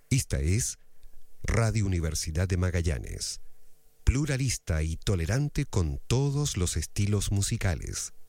Esta es Radio Universidad de Magallanes, pluralista y tolerante con todos los estilos musicales.